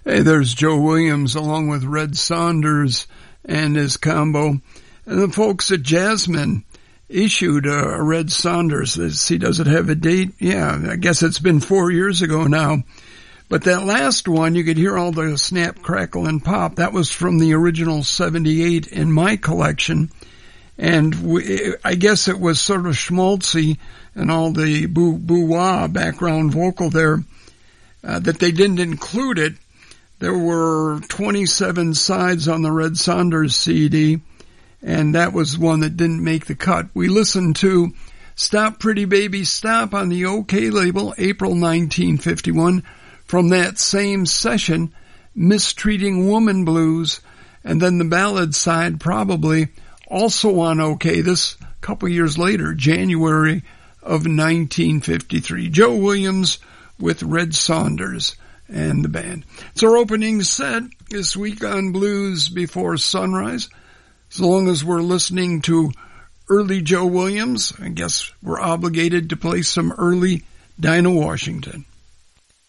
Hey, there's Joe Williams along with Red Saunders and his combo. And the folks at Jasmine issued a Red Saunders. Does it have a date? Yeah, I guess it's been 4 years ago now. But that last one, you could hear all the snap, crackle, and pop. That was from the original 78 in my collection. And I guess it was sort of schmaltzy and all the boo-wah background vocal there, that they didn't include it. There were 27 sides on the Red Saunders CD, and that was one that didn't make the cut. We listened to Stop Pretty Baby Stop on the OK label, April 1951. From that same session, Mistreating Woman Blues, and then the ballad side probably also on OK, this couple years later, January of 1953. Joe Williams with Red Saunders and the band. It's our opening set this week on Blues Before Sunrise. As long as we're listening to early Joe Williams, I guess we're obligated to play some early Dinah Washington.